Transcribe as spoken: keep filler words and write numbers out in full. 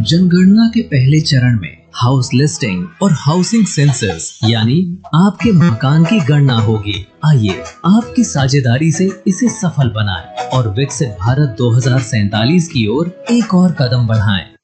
जनगणना के पहले चरण में हाउस लिस्टिंग और हाउसिंग सेंसस यानी आपके मकान की गणना होगी। आइए आपकी साझेदारी से इसे सफल बनाएं और विकसित भारत दो हज़ार सैंतालीस की ओर एक और कदम बढ़ाएं।